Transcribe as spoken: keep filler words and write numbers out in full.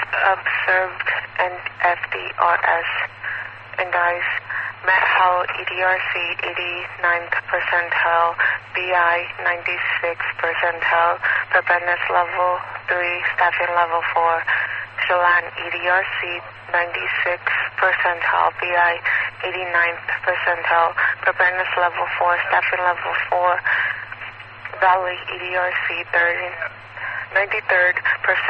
observed and F D R S indices. Met-Hal E D R C eighty-ninth percentile, B I ninety-sixth percentile, preparedness level three, staffing level four. Chelan E D R C ninety-sixth percentile, B I eighty-ninth percentile, preparedness level four, staffing level four. Valley E D R C ninety-third percentile.